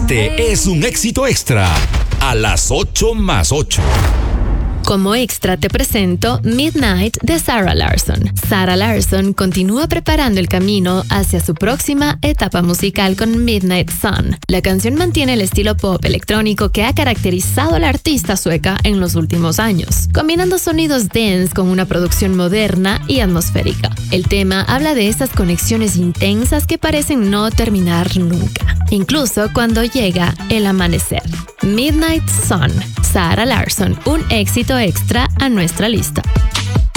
Este es un éxito extra a las 8 más 8. Como extra te presento Midnight de Zara Larsson. Zara Larsson continúa preparando el camino hacia su próxima etapa musical con Midnight Sun. La canción mantiene el estilo pop electrónico que ha caracterizado a la artista sueca en los últimos años, combinando sonidos dance con una producción moderna y atmosférica. El tema habla de esas conexiones intensas que parecen no terminar nunca, incluso cuando llega el amanecer. Midnight Sun, Zara Larsson, un éxito extra a nuestra lista.